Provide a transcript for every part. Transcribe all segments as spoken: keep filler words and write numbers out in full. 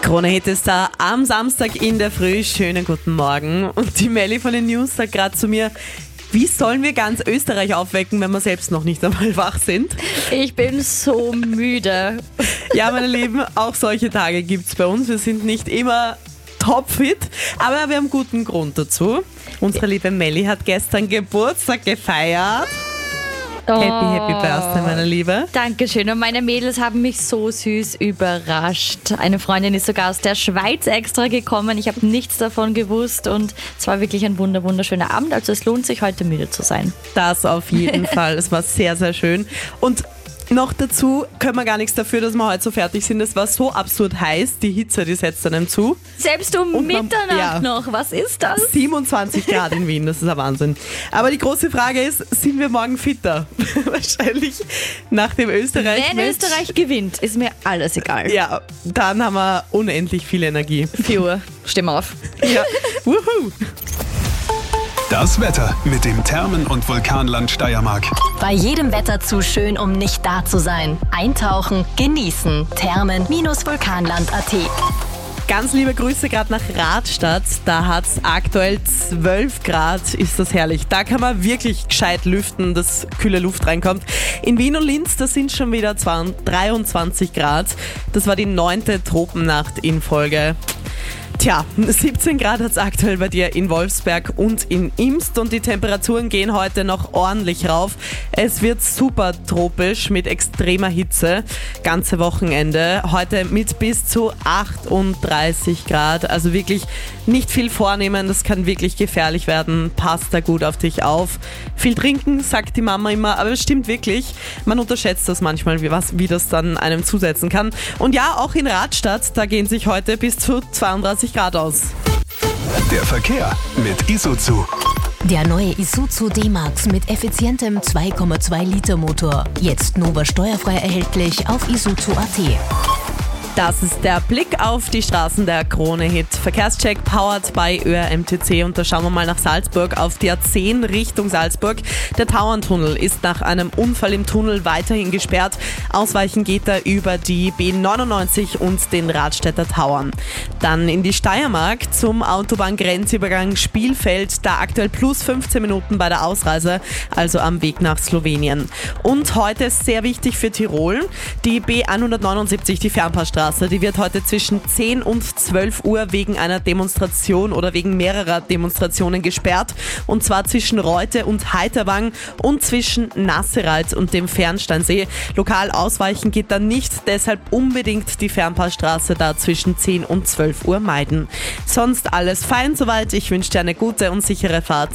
Krone-Hit ist da am Samstag in der Früh. Schönen guten Morgen. Und die Melli von den News sagt gerade zu mir, wie sollen wir ganz Österreich aufwecken, wenn wir selbst noch nicht einmal wach sind? Ich bin so müde. Ja, meine Lieben, auch solche Tage gibt es bei uns. Wir sind nicht immer topfit, aber wir haben guten Grund dazu. Unsere liebe Melli hat gestern Geburtstag gefeiert. Oh. Happy, happy Birthday, meine Liebe. Dankeschön. Und meine Mädels haben mich so süß überrascht. Eine Freundin ist sogar aus der Schweiz extra gekommen. Ich habe nichts davon gewusst und es war wirklich ein wunder, wunderschöner Abend. Also es lohnt sich, heute müde zu sein. Das auf jeden Fall. Es war sehr, sehr schön. Und noch dazu können wir gar nichts dafür, dass wir heute so fertig sind. Es war so absurd heiß. Die Hitze, die setzt einem zu. Selbst um Und man- Mitternacht ja. noch. Was ist das? siebenundzwanzig Grad in Wien, das ist ein Wahnsinn. Aber die große Frage ist, sind wir morgen fitter? Wahrscheinlich nach dem Österreich. Wenn Österreich gewinnt, ist mir alles egal. Ja, dann haben wir unendlich viel Energie. vier Uhr, stehen wir auf. Ja, wuhu. Das Wetter mit dem Thermen- und Vulkanland Steiermark. Bei jedem Wetter zu schön, um nicht da zu sein. Eintauchen, genießen. Thermen-vulkanland punkt at. Ganz liebe Grüße gerade nach Radstadt. Da hat es aktuell zwölf Grad, ist das herrlich. Da kann man wirklich gescheit lüften, dass kühle Luft reinkommt. In Wien und Linz, da sind schon wieder dreiundzwanzig Grad. Das war die neunte Tropennacht in Folge. Tja, siebzehn Grad hat es aktuell bei dir in Wolfsberg und in Imst und die Temperaturen gehen heute noch ordentlich rauf. Es wird super tropisch mit extremer Hitze, ganze Wochenende. Heute mit bis zu achtunddreißig Grad, also wirklich nicht viel vornehmen, das kann wirklich gefährlich werden. Passt da gut auf dich auf. Viel trinken, sagt die Mama immer, aber es stimmt wirklich. Man unterschätzt das manchmal, wie, was, wie das dann einem zusetzen kann. Und ja, auch in Radstadt, da gehen sich heute bis zu zweiunddreißig Grad aus. Der Verkehr mit Isuzu. Der neue Isuzu D-Max mit effizientem zwei Komma zwei Liter Motor. Jetzt Nova steuerfrei erhältlich auf isuzu punkt at. Das ist der Blick auf die Straßen der Krone-Hit. Verkehrscheck powered by Ö R M T C. Und da schauen wir mal nach Salzburg auf die A zehn Richtung Salzburg. Der Tauerntunnel ist nach einem Unfall im Tunnel weiterhin gesperrt. Ausweichen geht er über die B neunundneunzig und den Radstädter Tauern. Dann in die Steiermark zum Autobahngrenzübergang Spielfeld. Da aktuell plus fünfzehn Minuten bei der Ausreise, also am Weg nach Slowenien. Und heute ist sehr wichtig für Tirol. Die B hundertneunundsiebzig, die Fernpassstraße. Die wird heute zwischen zehn und zwölf Uhr wegen einer Demonstration oder wegen mehrerer Demonstrationen gesperrt. Und zwar zwischen Reute und Heiterwang und zwischen Nassereit und dem Fernsteinsee. Lokal ausweichen geht dann nicht, deshalb unbedingt die Fernpassstraße da zwischen zehn und zwölf Uhr meiden. Sonst alles fein soweit. Ich wünsche dir eine gute und sichere Fahrt.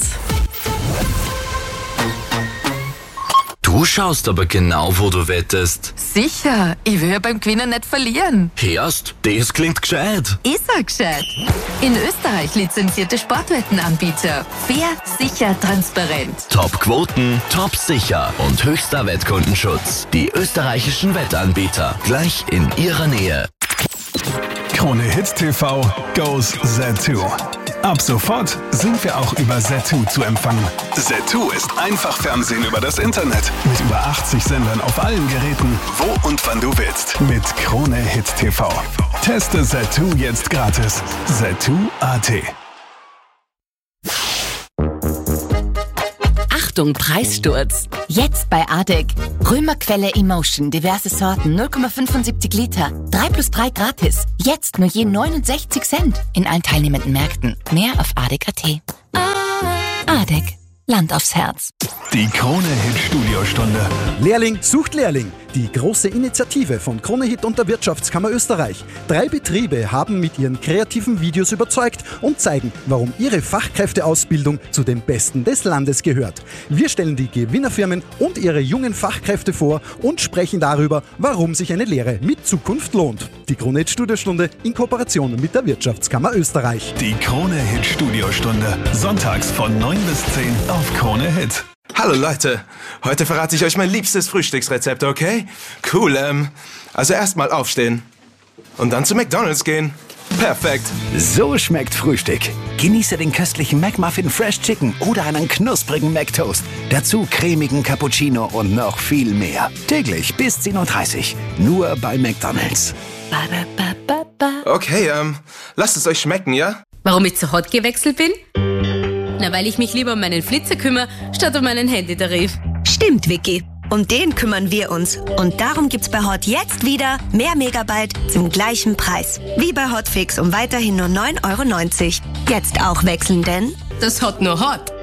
Du schaust aber genau, wo du wettest. Sicher, ich will ja beim Gewinnen nicht verlieren. Hörst? Das klingt gescheit. Ist er gescheit? In Österreich lizenzierte Sportwettenanbieter. Fair, sicher, transparent. Top Quoten, top sicher und höchster Wettkundenschutz. Die österreichischen Wettanbieter. Gleich in ihrer Nähe. Krone-Hit T V goes Zattoo. Ab sofort sind wir auch über Zattoo zu empfangen. Zattoo ist einfach Fernsehen über das Internet. Mit über achtzig Sendern auf allen Geräten, wo und wann du willst. Mit Krone-Hit T V. Teste Zattoo jetzt gratis. Zattoo punkt at. Achtung, Preissturz. Jetzt bei Adek. Römerquelle Emotion, diverse Sorten, null Komma fünfundsiebzig Liter. drei plus drei gratis. Jetzt nur je neunundsechzig Cent in allen teilnehmenden Märkten. Mehr auf adek punkt at. Adek. Land aufs Herz. Die Krone-Hit-Studiostunde. Lehrling sucht Lehrling. Die große Initiative von Krone-Hit und der Wirtschaftskammer Österreich. Drei Betriebe haben mit ihren kreativen Videos überzeugt und zeigen, warum ihre Fachkräfteausbildung zu den Besten des Landes gehört. Wir stellen die Gewinnerfirmen und ihre jungen Fachkräfte vor und sprechen darüber, warum sich eine Lehre mit Zukunft lohnt. Die Krone-Hit-Studiostunde in Kooperation mit der Wirtschaftskammer Österreich. Die Krone-Hit-Studiostunde. Sonntags von neun bis zehn auf Krone-Hit. Hallo Leute, heute verrate ich euch mein liebstes Frühstücksrezept, okay? Cool, ähm, also erstmal aufstehen und dann zu McDonald's gehen. Perfekt. So schmeckt Frühstück. Genieße den köstlichen McMuffin Fresh Chicken oder einen knusprigen McToast. Dazu cremigen Cappuccino und noch viel mehr. Täglich bis zehn Uhr dreißig. Nur bei McDonald's. Ba, ba, ba, ba. Okay, ähm, lasst es euch schmecken, ja? Warum ich zu Hot gewechselt bin? Na, weil ich mich lieber um meinen Flitzer kümmere, statt um meinen Handytarif. Stimmt, Vicky. Um den kümmern wir uns. Und darum gibt's bei Hot jetzt wieder mehr Megabyte zum gleichen Preis. Wie bei Hotfix um weiterhin nur neun Euro neunzig. Jetzt auch wechseln, denn Das Hot nur Hot.